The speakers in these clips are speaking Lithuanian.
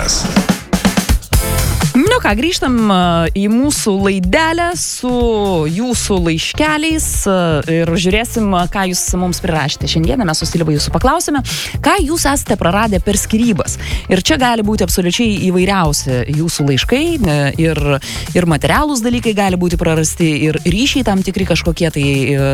Žemainas. Nu ką, grįžtam į mūsų laidelę su jūsų laiškeliais ir žiūrėsim, ką jūs mums prirašėte. Šiandieną mes su Silva jūsų paklausime, ką jūs esate praradę per skyrybas. Ir čia gali būti absoliučiai įvairiausi jūsų laiškai ir materialūs dalykai gali būti prarasti, ir ryšiai tam tikri kažkokie, tai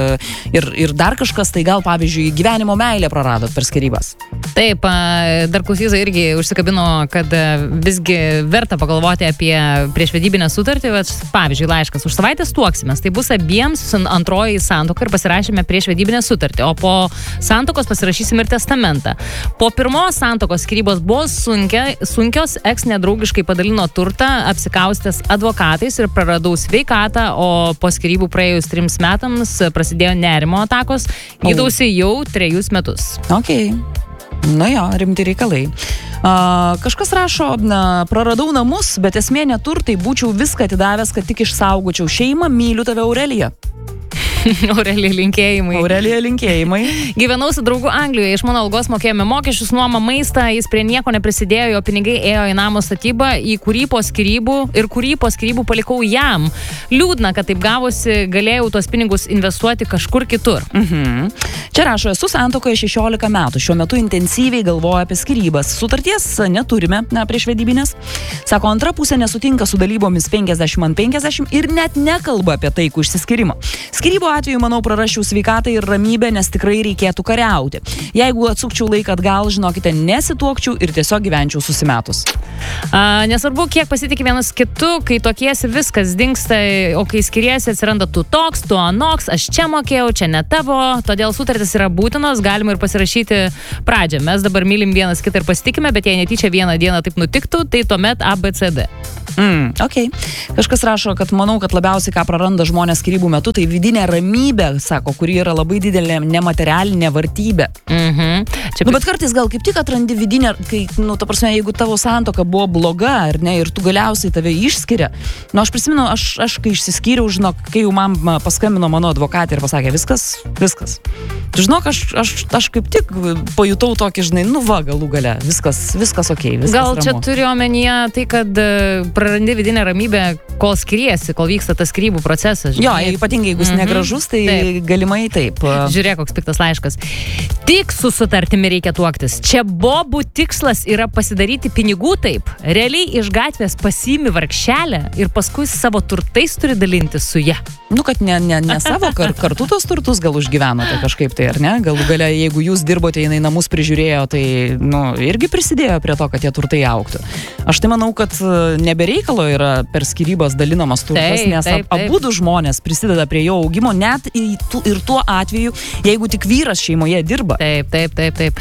ir dar kažkas, tai gal pavyzdžiui gyvenimo meilę praradot per skyrybas. Taip, dar klausytojai irgi užsikabino, kad visgi verta pagalvoti apie priešvedybinę sutartį. Pavyzdžiui, laiškas: už savaitės tuoksimės, tai bus abiems antroji santuoka ir pasirašėme priešvedybinę sutartį, o po santuokos pasirašysim ir testamentą. Po pirmos santuokos skyrybos buvo sunkios, eks nedraugiškai padalino turtą, apsikaustęs advokatais ir praradau sveikatą, o po skyrybų praėjus 3 metams prasidėjo nerimo atakos, gydausi jau 3 metus. Okay. Na jo, rimti reikalai. Kažkas rašo, praradau namus, bet esmė ne turtai, būčiau viską atidavęs, kad tik išsaugočiau šeimą, myliu tave, Aurelija. Aurelija linkėjimai. Gyvenau su draugu Anglijoje, iš mano algos mokėjome mokesčius, nuomą, maistą, jis prie nieko neprisidėjo, jo pinigai ėjo į namo statybą, kurį po skyrybų palikau jam. Liūdna, kad taip gavosi, galėjau tos pinigus investuoti kažkur kitur. Čia rašo, esu santuokoje 16 metų, šiuo metu intensyviai galvoju apie skyrybas. Sutarties neturime priešvedybinės. Sako, antra pusė nesutinka su dalybomis 50/50 ir net nekalba apie taikų išsiskyrimą. Skyrybų atveju, manau, prarasčiau sveikatą ir ramybę, nes tikrai reikėtų kariauti. Jeigu atsukčiau laiką atgal, žinokite, nesituokčiau ir tiesiog gyvenčiau susimetus. Nesvarbu, kiek pasitikė vienas kitu, kai tokiesi viskas dingsta, o kai skiriesi atsiranda tu toks, tu anoks, aš čia mokėjau, čia ne tavo, todėl sutartis yra būtinos, galima ir pasirašyti pradžią. Mes dabar mylim vienas kitą ir pasitikime, bet jei netyčia vieną dieną taip nutiktų, tai tuomet ABCD. Okay. Kažkas rašo, kad manau, kad labiausiai ką praranda žmonės skyrybų metu, tai vidinė ramybė, sako, kuri yra labai didelė nematerialinė vertybė. Bet kartais gal kaip tik atrandi vidinę, kai, ta prasme, jeigu tavo santuoka buvo bloga, ar ne, ir tu galiausiai tave išskiria. Aš prisimenu, aš kai išsiskyriau, žinok, kai jau man paskambino mano advokatė ir pasakė, viskas. Tu žinok, aš kaip tik pajutau tokį, žinai, galų gale, viskas okei, viskas gal ramu. Čia turiu omenyje tai, kad prarandi vidinę ramybę, kol skiriesi, kol vyksta tas skyrybų procesas. Jo, ypatingai jeigu jis negražus, tai taip. Galimai taip. Žiūrėk, koks piktas laiškas. Tik su sutartimi reikia tuoktis. Čia bobų tikslas yra pasidaryti pinigų taip. Realiai iš gatvės pasiimi vargšelę ir paskui savo turtais turi dalinti su ja. Kad ne savo kartu tos turtus gal užgyvenote kažkaip tai, ar ne? Galų gale, jeigu jūs dirbote, jinai namus prižiūrėjo, tai, irgi prisidėjo prie to, kad tie turtai augtų. Aš tai manau, kad nebereikalo yra per skyrybas dalinamas turtas, nes abudu žmonės prisideda prie jo augimo, net ir tuo atveju, jeigu tik vyras šeimoje dirba. Taip.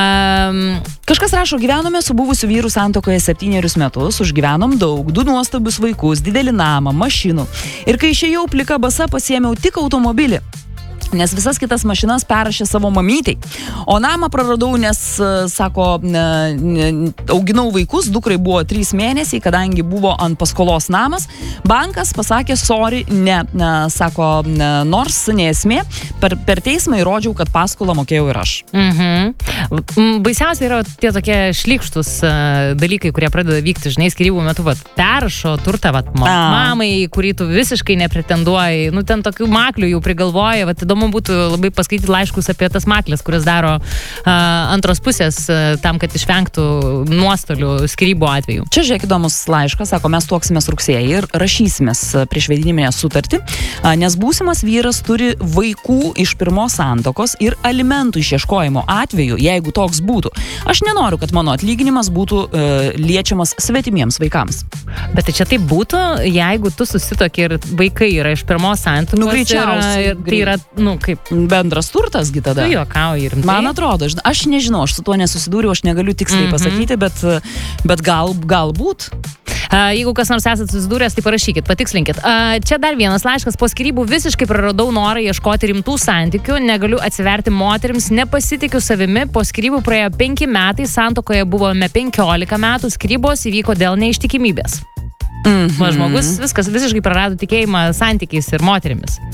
Kažkas rašo, gyvenome su buvusiu vyru santuokoje 7 metus, užgyvenom daug, 2 nuostabius vaikus, didelį namą, mašinų. Ir kai išėjau plika basa, pasiėmiau tik automobilį, nes visas kitas mašinas perrašė savo mamytei. O namą praradau, nes, sako, auginau vaikus, dukrai buvo 3 mėnesiai, kadangi buvo ant paskolos namas. Bankas pasakė, sorry, sako, nors nesmė, per teismą įrodžiau, kad paskolą mokėjau ir aš. Baisiausia yra tie tokie šlykštus dalykai, kurie pradeda vykti, žinai, skyrybų metu, perrašo turtą, mamai, kurį tu visiškai nepretenduoji, ten tokių maklių jau prigalvoja, įdomu būtų labai paskaityti laiškus apie tas maklės, kurias daro antros pusės tam, kad išvengtų nuostolių skyrybų atveju. Čia žiūrėk įdomus laiškas, sako, mes tuoksimės rugsėjį ir rašysimės priešvedybinę sutartį, nes būsimas vyras turi vaikų iš pirmos santuokos ir alimentų išieškojimo atveju, jeigu toks būtų. Aš nenoriu, kad mano atlyginimas būtų liečiamas svetimiems vaikams. Bet tai čia taip būtų, jeigu tu susituoki ir vaikai yra iš pirmos santuokos. Greičiausiai. Tai yra, kaip bendras turtas gi tada. Tu juokauji ir man atrodo, aš nežinau, aš su tuo nesusidūriau, aš negaliu tiksliai pasakyti, bet galbūt. Jeigu kas nors esat susidūręs, tai parašykit, patikslinkit. Čia dar vienas laiškas, po skyrybų visiškai praradau norą ieškoti rimtų santykių, negaliu atsiverti moterims, nepasitikiu savimi, po skyrybų praėjo 5 metai, santuokoje buvome 15 metų, skyrybos įvyko dėl neištikimybės. Žmogus visiškai prarado tikėjimą santykiais ir moterimis.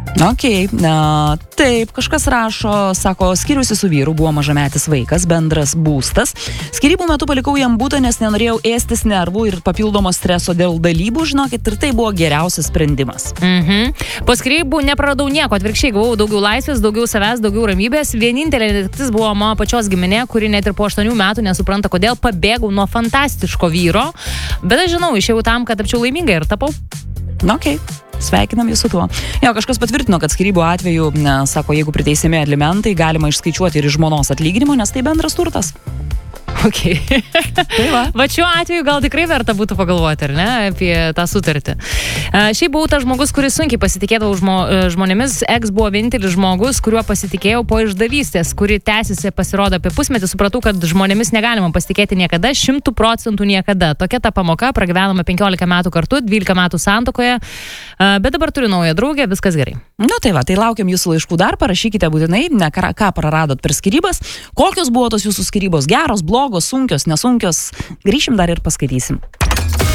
Taip, kažkas rašo, sako, skiriusi su vyru, buvo mažametis vaikas, bendras būstas. Skirybų metu palikau jam būtą, nes nenorėjau ėstis nervų ir papildomo streso dėl dalybų, žinokit, ir tai buvo geriausias sprendimas. Po skirybų nepraradau nieko, atvirkščiai gavau daugiau laisvės, daugiau savęs, daugiau ramybės. Vienintelė netektis buvo mano pačios giminė, kuri net ir po 8 metų nesupranta, kodėl pabėgau nuo fantastiško vyro. Bet aš žinau, išėjau tam, kad tapčiau laiminga ir tapau. Sveikinam jūsų tuo. Jo, kažkas patvirtino, kad skyrybų atveju, sako, jeigu priteisiami alimentai, galima išskaičiuoti ir iš žmonos atlyginimo, nes tai bendras turtas. Tai va šiuo atveju gal tikrai verta būtų pagalvoti, ar ne, apie tą sutartį. Šiaip buvau tas žmogus, kuris sunkiai pasitikėdavo žmonėmis. Eks buvo vienintelis žmogus, kuriuo pasitikėjau po išdavystės, kuri tęsiasi, pasirodo, apie pusmetį. Supratau, kad žmonėmis negalima pasitikėti niekada, 100% niekada. Tokia ta pamoka, pragyvenome 15 metų kartu, 12 metų santuokoje, bet dabar turiu naują draugę, viskas gerai. Tai va, tai laukiam jūsų laiškų dar, parašykite būtinai, ką praradot per skyrybas, kokios buvo tos jūsų skyrybos, geros, blogos, sunkios, nesunkios, grįšim dar ir paskaitysim.